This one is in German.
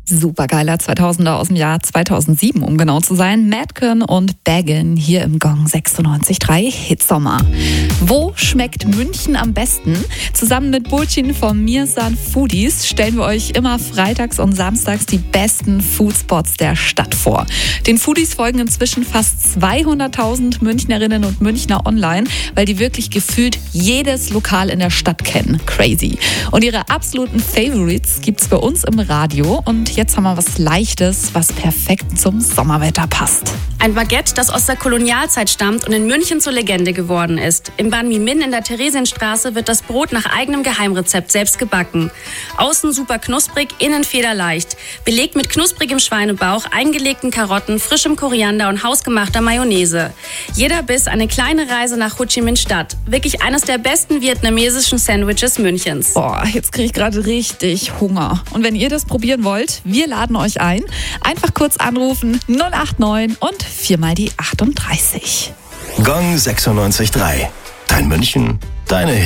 Supergeiler 2000er aus dem Jahr 2007, um genau zu sein. Madcon und Baggin hier im Gong 96.3 Hitsommer. Wo schmeckt München am besten? Zusammen mit Burçin von Mirsan Foodies stellen wir euch immer freitags und samstags die besten Foodspots der Stadt vor. Den Foodies folgen inzwischen fast 200.000 Münchnerinnen und Münchner online, weil die wirklich gefühlt jedes Lokal in der Stadt kennen. Crazy. Und ihre absoluten Favorites gibt's bei uns im Radio. Und jetzt haben wir was Leichtes, was perfekt zum Sommerwetter passt. Ein Baguette, das aus der Kolonialzeit stammt und in München zur Legende geworden ist. Im Ban Mi Min in der Theresienstraße wird das Brot nach eigenem Geheimrezept selbst gebacken. Außen super knusprig, innen federleicht. Belegt mit knusprigem Schweinebauch, eingelegten Karotten, frischem Koriander und hausgemachter Mayonnaise. Jeder Biss eine kleine Reise nach Ho Chi Minh Stadt. Wirklich eines der besten vietnamesischen Sandwiches Münchens. Boah, jetzt kriege ich gerade richtig Hunger. Und wenn ihr das probieren wollt, wir laden euch ein. Einfach kurz anrufen 089 und 4 mal die 38. Gong 96.3. Dein München, deine